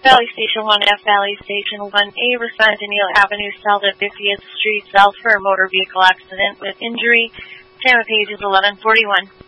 Valley Station 1F, Valley Station 1A, respond to Neal Avenue South at 50th Street South for a motor vehicle accident with injury. Time of page is 11:41.